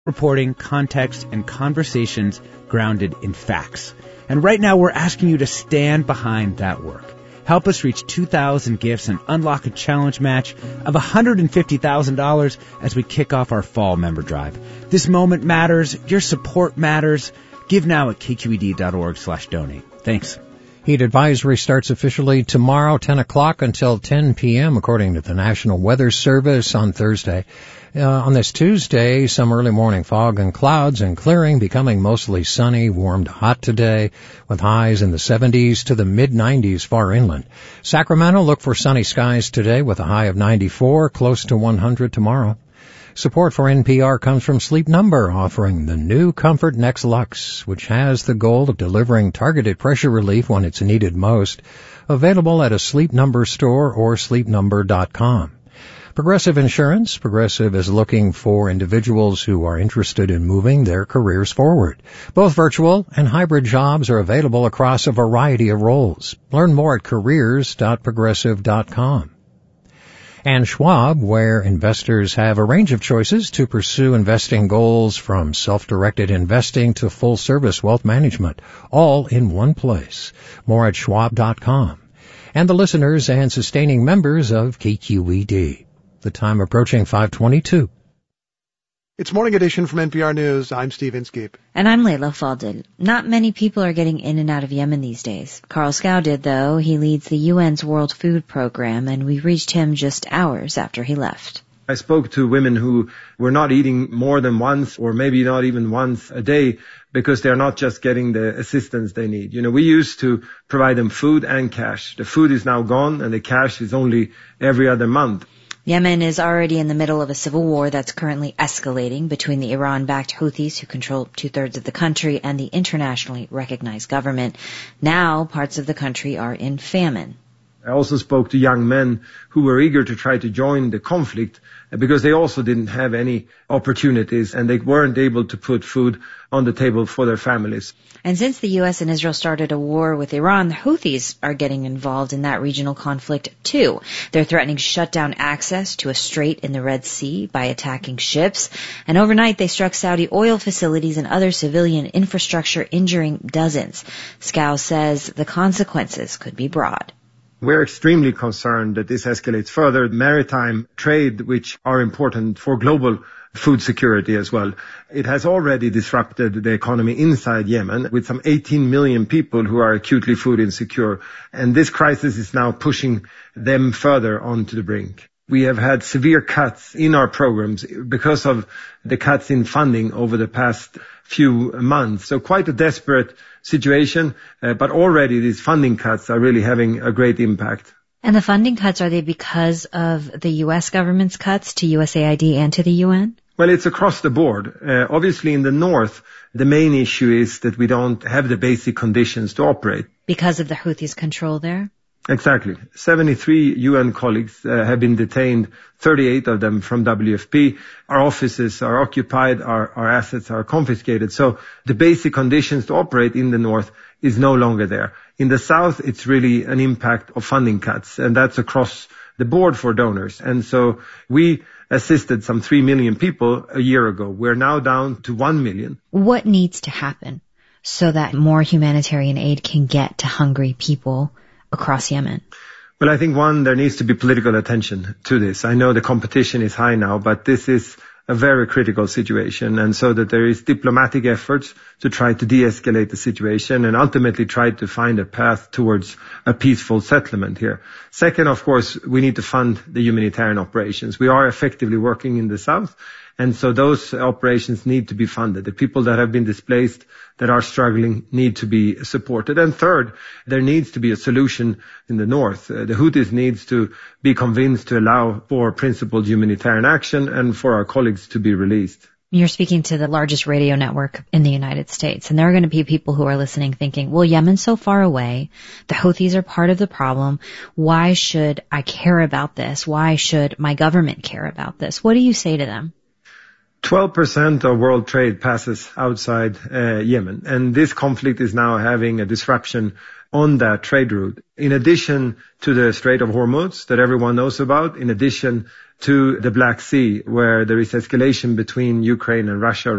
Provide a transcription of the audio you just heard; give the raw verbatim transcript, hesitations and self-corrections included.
reporting, context, and conversations grounded in facts. And right now we're asking you to stand behind that work. Help us reach two thousand gifts and unlock a challenge match of one hundred fifty thousand dollars as we kick off our fall member drive. This moment matters. Your support matters. Give now at kqed.org slash donate. Thanks. Heat advisory starts officially tomorrow, ten o'clock until ten p.m., according to the National Weather Service on Thursday. Uh, on this Tuesday, some early morning fog and clouds and clearing, becoming mostly sunny, warm to hot today, with highs in the seventies to the mid-nineties far inland. Sacramento, look for sunny skies today with a high of ninety-four, close to one hundred tomorrow. Support for N P R comes from Sleep Number, offering the new Comfort Next Lux, which has the goal of delivering targeted pressure relief when it's needed most. Available at a Sleep Number store or sleep number dot com. Progressive Insurance. Progressive is looking for individuals who are interested in moving their careers forward. Both virtual and hybrid jobs are available across a variety of roles. Learn more at careers dot progressive dot com. And Schwab, where investors have a range of choices to pursue investing goals, from self-directed investing to full-service wealth management, all in one place. More at schwab dot com. And the listeners and sustaining members of K Q E D. The time approaching five twenty-two. It's Morning Edition from N P R News. I'm Steve Inskeep. And I'm Layla Faldil. Not many people are getting in and out of Yemen these days. Carl Scow did, though. He leads the U N's World Food Program, and we reached him just hours after he left. I spoke to women who were not eating more than once, or maybe not even once a day, because they're not just getting the assistance they need. You know, we used to provide them food and cash. The food is now gone, and the cash is only every other month. Yemen is already in the middle of a civil war that's currently escalating between the Iran-backed Houthis, who control two-thirds of the country, and the internationally recognized government. Now, parts of the country are in famine. I also spoke to young men who were eager to try to join the conflict because they also didn't have any opportunities and they weren't able to put food on the table for their families. And since the U S and Israel started a war with Iran, the Houthis are getting involved in that regional conflict too. They're threatening to shut down access to a strait in the Red Sea by attacking ships. And overnight they struck Saudi oil facilities and other civilian infrastructure, injuring dozens. Scow says the consequences could be broad. We're extremely concerned that this escalates further. Maritime trade, which are important for global food security as well. It has already disrupted the economy inside Yemen with some eighteen million people who are acutely food insecure. And this crisis is now pushing them further onto the brink. We have had severe cuts in our programs because of the cuts in funding over the past few months. So quite a desperate situation, uh, but already these funding cuts are really having a great impact. And the funding cuts, are they because of the U S government's cuts to U S A I D and to the U N? Well, it's across the board. Uh, obviously in the north, the main issue is that we don't have the basic conditions to operate. Because of the Houthis' control there? Exactly. seventy-three U N colleagues uh, have been detained, thirty-eight of them from W F P. Our offices are occupied, our, our assets are confiscated. So the basic conditions to operate in the north is no longer there. In the south, it's really an impact of funding cuts, and that's across the board for donors. And so we assisted some three million people a year ago. We're now down to one million. What needs to happen so that more humanitarian aid can get to hungry people across Yemen? Well, I think, one, there needs to be political attention to this. I know the competition is high now, but this is a very critical situation, and so that there is diplomatic efforts to try to de-escalate the situation and ultimately try to find a path towards a peaceful settlement here. Second, of course, we need to fund the humanitarian operations. We are effectively working in the south, and so those operations need to be funded. The people that have been displaced, that are struggling, need to be supported. And third, there needs to be a solution in the north. Uh, the Houthis needs to be convinced to allow for principled humanitarian action and for our colleagues to be released. You're speaking to the largest radio network in the United States, and there are going to be people who are listening thinking, well, Yemen's so far away. The Houthis are part of the problem. Why should I care about this? Why should my government care about this? What do you say to them? twelve percent of world trade passes outside uh, Yemen, and this conflict is now having a disruption on that trade route. In addition to the Strait of Hormuz that everyone knows about, in addition to the Black Sea, where there is escalation between Ukraine and Russia